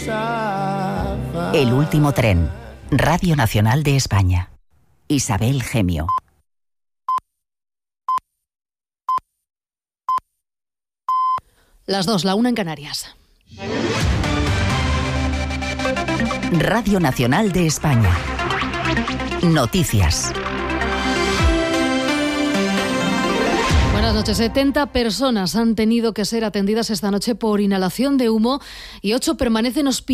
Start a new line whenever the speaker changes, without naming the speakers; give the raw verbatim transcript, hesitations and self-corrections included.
El último tren. Radio Nacional de España. Isabel Gemio.
Las dos, la una en Canarias.
Radio Nacional de España. Noticias.
Buenas noches. setenta personas han tenido que ser atendidas esta noche por inhalación de humo y ocho permanecen hospitalizadas.